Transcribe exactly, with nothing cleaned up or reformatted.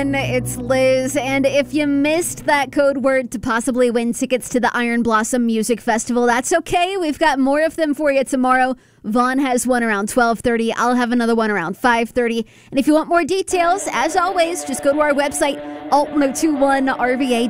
It's Liz, and if you missed that code word to possibly win tickets to the Iron Blossom Music Festival, that's okay. We've got more of them for you tomorrow. Vaughn has one around twelve thirty. I'll have another one around five thirty. And if you want more details, as always, just go to our website, alt ten twenty-one R V A